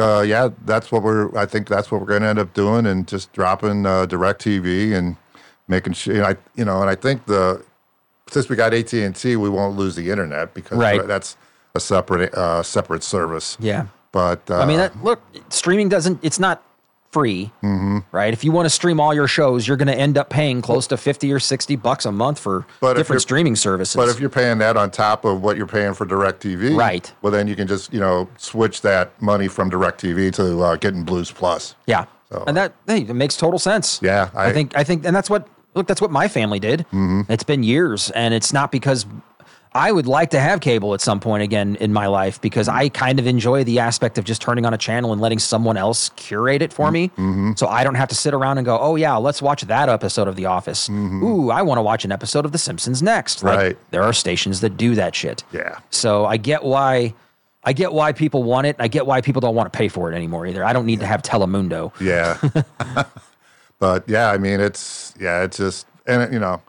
what I think that's what we're going to end up doing, and just dropping DirecTV and making sure, and I think since we got AT&T, we won't lose the internet because that's a separate service. Yeah. But I mean, streaming it's not free, right? If you want to stream all your shows, you're going to end up paying close to $50 or $60 a month for different streaming services. But if you're paying that on top of what you're paying for DirecTV, right? Well, then you can just switch that money from DirecTV to getting Blues Plus. Yeah. So, and it makes total sense. Yeah. I think, and that's what. Look, that's what my family did. It's been years, and it's not because I would like to have cable at some point again in my life because I kind of enjoy the aspect of just turning on a channel and letting someone else curate it for me. So I don't have to sit around and go, oh, yeah, let's watch that episode of The Office. Ooh, I want to watch an episode of The Simpsons next. Right. There are stations that do that shit. Yeah. So I get why people want it. I get why people don't want to pay for it anymore either. I don't need to have Telemundo. Yeah. But I mean, it's just, and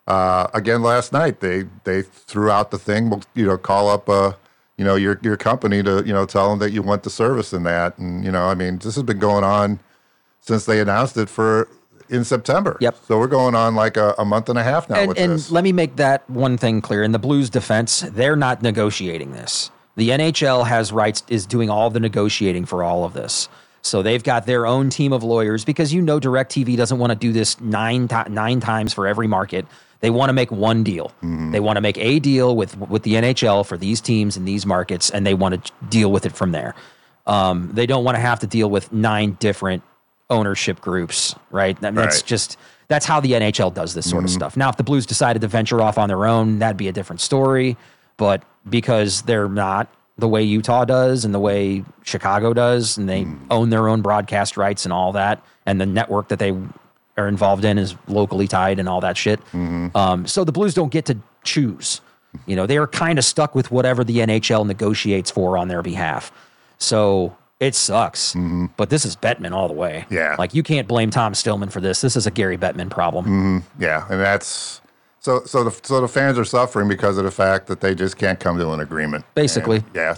again, last night they threw out the thing. Call up your company to tell them that you want the service in that, and this has been going on since they announced it in September. Yep. So we're going on like a month and a half now with this. And let me make that one thing clear. In the Blues' defense, they're not negotiating this. The NHL has rights, is doing all the negotiating for all of this. So they've got their own team of lawyers because DirecTV doesn't want to do this nine times for every market. They want to make one deal. Mm-hmm. They want to make a deal with the NHL for these teams in these markets, and they want to deal with it from there. They don't want to have to deal with 9 different ownership groups, right? That's how the NHL does this sort of stuff. Now, if the Blues decided to venture off on their own, that'd be a different story. But because they're not the way Utah does and the way Chicago does, and they own their own broadcast rights and all that, and the network that they are involved in is locally tied and all that shit. So the Blues don't get to choose. They are kind of stuck with whatever the NHL negotiates for on their behalf. So it sucks, but this is Bettman all the way. Yeah. Like, you can't blame Tom Stillman for this. This is a Gary Bettman problem. Yeah, and that's so the fans are suffering because of the fact that they just can't come to an agreement. Basically. And,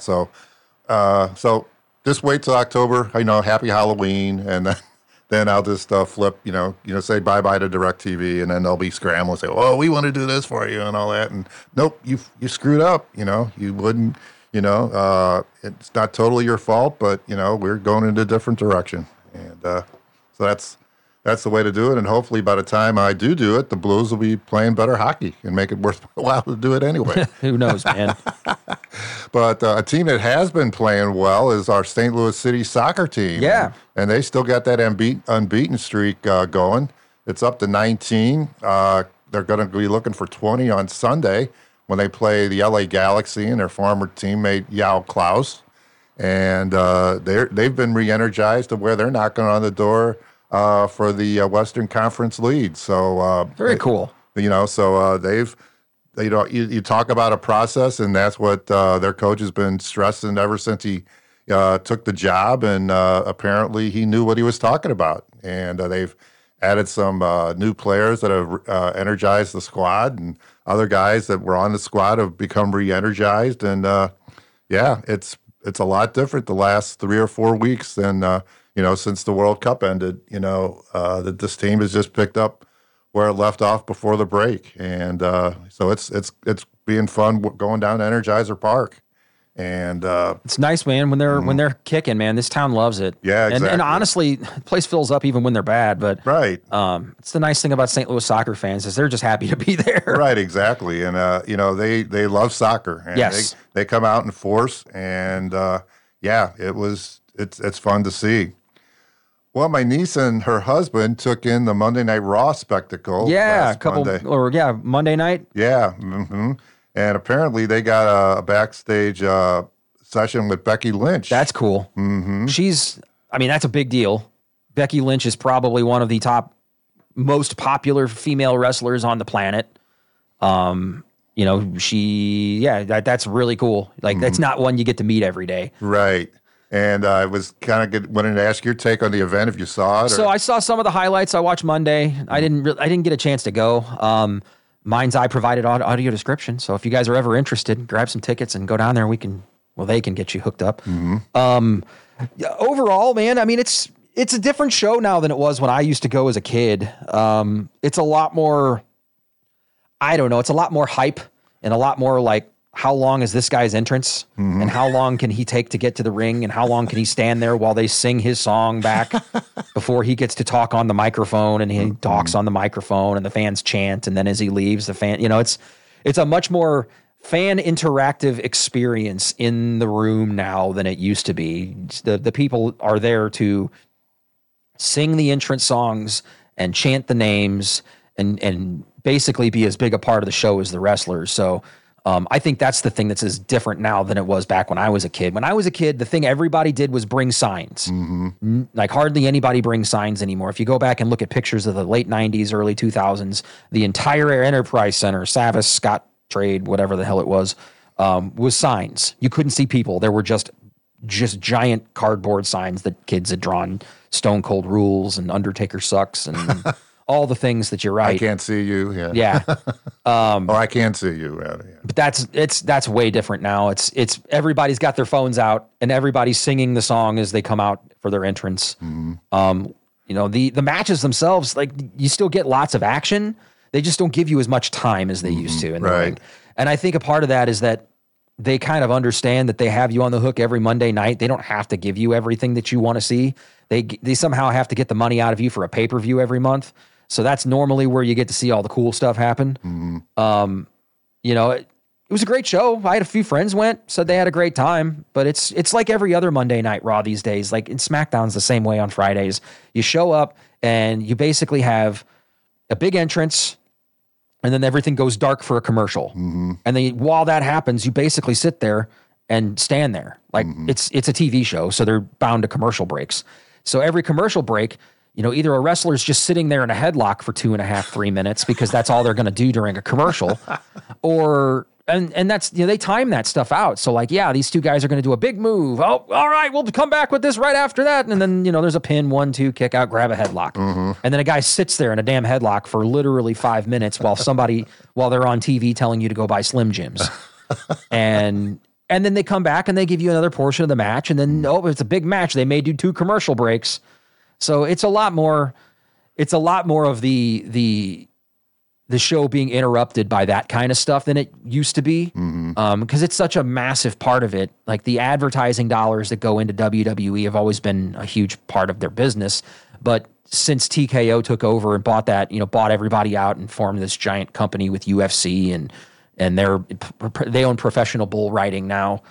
so just wait till October. Happy Halloween, and then I'll just flip. Say bye to DirecTV, and then they'll be scrambling, say, "Oh, we want to do this for you," and all that. And nope, you screwed up. You wouldn't. It's not totally your fault, but we're going in a different direction, and so that's the way to do it. And hopefully, by the time I do it, the Blues will be playing better hockey and make it worthwhile to do it anyway. Who knows, man? But a team that has been playing well is our St. Louis City soccer team. Yeah, and they still got that unbeaten streak going. It's up to 19. They're going to be looking for 20 on Sunday when they play the LA Galaxy and their former teammate Yao Klaus. And they've been re-energized to where they're knocking on the door for the Western Conference lead. So very cool. So they've, you talk about a process, and that's what their coach has been stressing ever since he took the job. And apparently he knew what he was talking about. And they've added some new players that have energized the squad, and other guys that were on the squad have become re-energized. And it's a lot different the last 3 or 4 weeks than since the World Cup ended. That this team has just picked up where it left off before the break, and so it's being fun going down to Energizer Park. And it's nice, man, when they're kicking, man. This town loves it. Yeah, exactly. And honestly, the place fills up even when they're bad. But right, it's the nice thing about St. Louis soccer fans is they're just happy to be there. Right, exactly. And they love soccer. And yes, they come out in force, and it's fun to see. Well, my niece and her husband took in the Monday Night Raw spectacle. Yeah, Monday. Monday night. Yeah. And apparently they got a backstage session with Becky Lynch. That's cool. Mm-hmm. That's a big deal. Becky Lynch is probably one of the top, most popular female wrestlers on the planet. That's really cool. Like, that's not one you get to meet every day. Right. And I was kind of wanting to ask your take on the event, if you saw it. So I saw some of the highlights. I watched Monday. I didn't get a chance to go. Mind's Eye provided audio description. So if you guys are ever interested, grab some tickets and go down there. They can get you hooked up. Mm-hmm. Overall, man, it's a different show now than it was when I used to go as a kid. It's a lot more, it's a lot more hype and a lot more like, how long is this guy's entrance, and how long can he take to get to the ring, and how long can he stand there while they sing his song back before he gets to talk on the microphone, and he talks on the microphone and the fans chant. And then as he leaves, the fan, it's a much more fan interactive experience in the room now than it used to be. The people are there to sing the entrance songs and chant the names and basically be as big a part of the show as the wrestlers. So, I think that's the thing that's as different now than it was back when I was a kid. When I was a kid, the thing everybody did was bring signs. Mm-hmm. Like, hardly anybody brings signs anymore. If you go back and look at pictures of the late 90s, early 2000s, the entire Enterprise Center, Savas, Scott Trade, whatever the hell it was signs. You couldn't see people. There were just giant cardboard signs that kids had drawn. Stone Cold Rules and Undertaker Sucks and all the things that you're right. I can't see you. Yeah. Yeah. Or I can see you. Yeah. But that's way different now. It's everybody's got their phones out and everybody's singing the song as they come out for their entrance. You know, the matches themselves, like you still get lots of action. They just don't give you as much time as they used to in the ring. And I think a part of that is that they kind of understand that they have you on the hook every Monday night. They don't have to give you everything that you want to see. They somehow have to get the money out of you for a pay-per-view every month. So that's normally where you get to see all the cool stuff happen. You know, it was a great show. I had a few friends went, said they had a great time, but it's like every other Monday Night Raw these days. Like in SmackDown's the same way on Fridays. You show up and you basically have a big entrance and then everything goes dark for a commercial. And then while that happens, you basically sit there and stand there. Like it's a TV show, so they're bound to commercial breaks. So every commercial break, you know, either a wrestler's just sitting there in a headlock for 2.5, 3 minutes because that's all they're going to do during a commercial, or and that's, you know, they time that stuff out. So like, yeah, these two guys are going to do a big move. Oh, all right, we'll come back with this right after that. And then, you know, there's a pin, 1, 2, kick out, grab a headlock. And then a guy sits there in a damn headlock for literally 5 minutes while they're on TV telling you to go buy Slim Jims. And then they come back and they give you another portion of the match. And then, it's a big match. They may do 2 commercial breaks. So it's a lot more of the show being interrupted by that kind of stuff than it used to be. Because it's such a massive part of it. Like the advertising dollars that go into WWE have always been a huge part of their business. But since TKO took over and bought everybody out and formed this giant company with UFC and they own Professional Bull Riding now.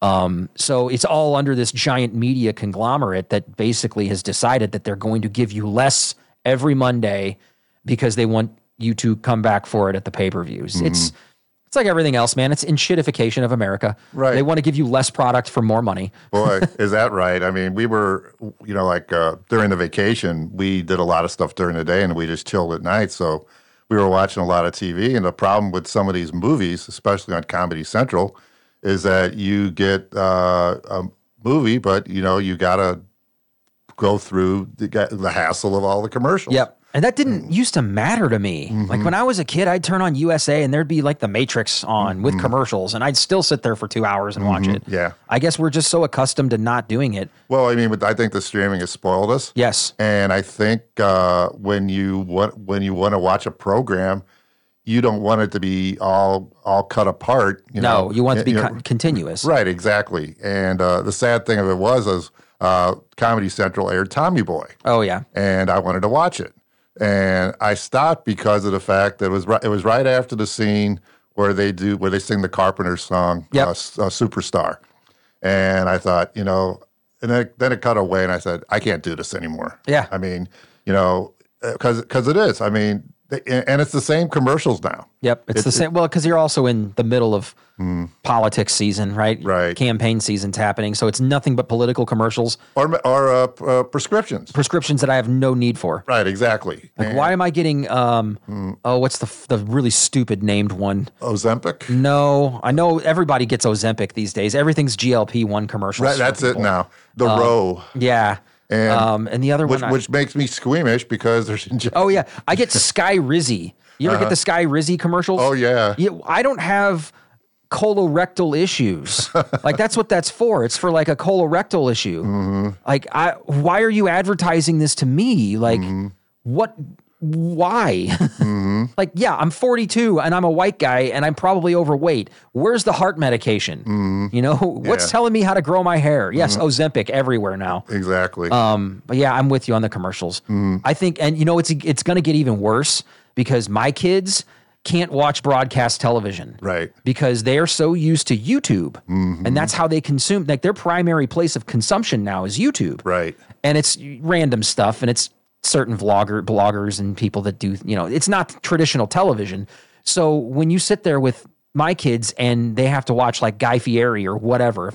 So it's all under this giant media conglomerate that basically has decided that they're going to give you less every Monday because they want you to come back for it at the pay-per-views. It's like everything else, man. It's enshittification of America. Right. They want to give you less product for more money. Boy, is that right? I mean, we were, you know, like during the vacation, we did a lot of stuff during the day and we just chilled at night. So we were watching a lot of TV. And the problem with some of these movies, especially on Comedy Central, is that you get a movie, but, you know, you got to go through the hassle of all the commercials. Yep. And that didn't used to matter to me. Like when I was a kid, I'd turn on USA and there'd be like The Matrix on with commercials and I'd still sit there for 2 hours and watch it. Yeah. I guess we're just so accustomed to not doing it. Well, I mean, I think the streaming has spoiled us. Yes. And I think when you want to watch a program, you don't want it to be all cut apart. You want it to be continuous. Right, exactly. And the sad thing of it was Comedy Central aired Tommy Boy. Oh, yeah. And I wanted to watch it. And I stopped because of the fact that it was right after the scene where they sing the Carpenters song, Superstar. And I thought, you know, and then it cut away and I said, I can't do this anymore. Yeah. I mean, you know, because it is. I mean, and it's the same commercials now. Yep, it's the same. Well, because you're also in the middle of politics season, right? Right. Campaign season's happening, so it's nothing but political commercials or prescriptions. Prescriptions that I have no need for. Right, exactly. Like, why am I getting? What's the really stupid named one? Ozempic. No, I know everybody gets Ozempic these days. Everything's GLP-1 commercials. Right, that's it now. The Row. Yeah. And the other one, which makes me squeamish because there's. Oh yeah, I get Sky Rizzy. You ever get the Sky Rizzy commercials? Oh yeah. I don't have colorectal issues. Like that's what that's for. It's for like a colorectal issue. Like why are you advertising this to me? Like what? Why? Like, yeah, I'm 42 and I'm a white guy and I'm probably overweight. Where's the heart medication? You know, what's telling me how to grow my hair? Yes, Ozempic everywhere now. Exactly. But yeah, I'm with you on the commercials. I think, and you know, it's going to get even worse because my kids can't watch broadcast television. Right. Because they are so used to YouTube and that's how they consume. Like their primary place of consumption now is YouTube. Right. And it's random stuff and it's certain bloggers and people that do, you know, it's not traditional television. So when you sit there with my kids and they have to watch like Guy Fieri or whatever, if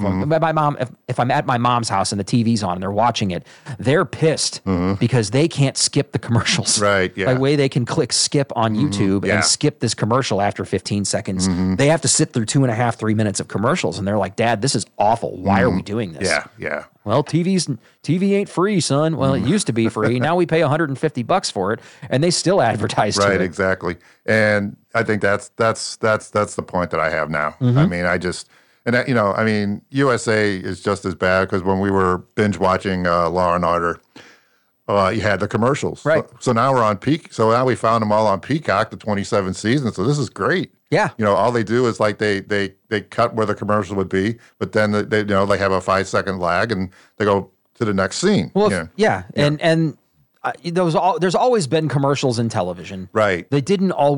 I'm at my mom's house and the TV's on and they're watching it, they're pissed because they can't skip the commercials. Right. Yeah. By the way, they can click skip on YouTube and skip this commercial after 15 seconds. They have to sit through 2.5, 3 minutes of commercials and they're like, Dad, this is awful. Why are we doing this? Yeah. Yeah. Well, TV ain't free, son. Well, it used to be free. Now we pay $150 for it, and they still advertise to Right, it. exactly. And I think that's the point that I have now. I mean, USA is just as bad because when we were binge watching Law and Order, you had the commercials. Right. So now we're on Peacock. So now we found them all on Peacock, the 27 seasons. So this is great. Yeah. All they do is like they cut where the commercial would be, but then they have a 5-second lag and they go to the next scene. Well, there's always been commercials in television. Right. They didn't always